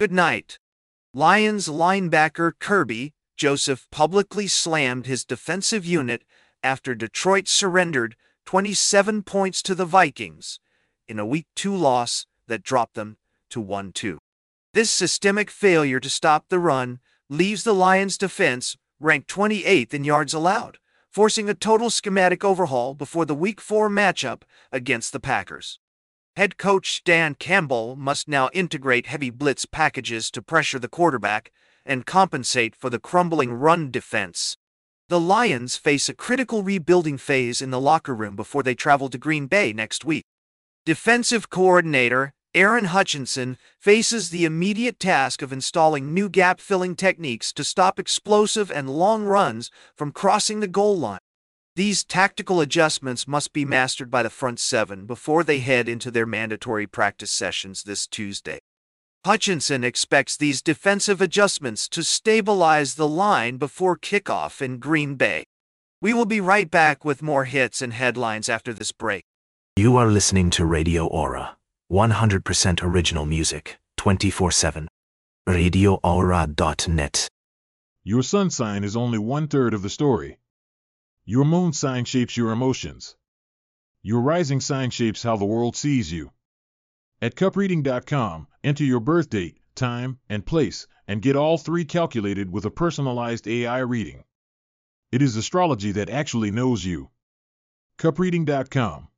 Good night. Lions linebacker Kirby Joseph publicly slammed his defensive unit after Detroit surrendered 27 points to the Vikings in a Week 2 loss that dropped them to 1-2. This systemic failure to stop the run leaves the Lions' defense ranked 28th in yards allowed, forcing a total schematic overhaul before the Week 4 matchup against the Packers. Head coach Dan Campbell must now integrate heavy blitz packages to pressure the quarterback and compensate for the crumbling run defense. The Lions face a critical rebuilding phase in the locker room before they travel to Green Bay next week. Defensive coordinator Aaron Hutchinson faces the immediate task of installing new gap-filling techniques to stop explosive and long runs from crossing the goal line. These tactical adjustments must be mastered by the front seven before they head into their mandatory practice sessions this Tuesday. Hutchinson expects these defensive adjustments to stabilize the line before kickoff in Green Bay. We will be right back with more hits and headlines after this break. You are listening to Radio Aura, 100% original music, 24/7. RadioAura.net. Your sun sign is only 1/3 of the story. Your moon sign shapes your emotions. Your rising sign shapes how the world sees you. At cupreading.com, enter your birth date, time, and place, and get all three calculated with a personalized AI reading. It is astrology that actually knows you. cupreading.com.